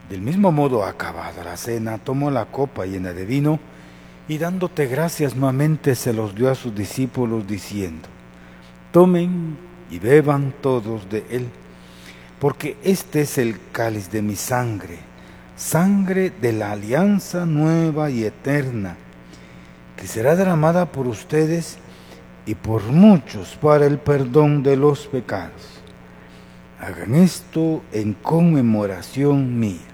Del mismo modo, acabada la cena, tomó la copa llena de vino y dándote gracias nuevamente se los dio a sus discípulos diciendo: tomen y beban todos de él, porque este es el cáliz de mi sangre, sangre de la alianza nueva y eterna, que será derramada por ustedes y por muchos para el perdón de los pecados. Hagan esto en conmemoración mía.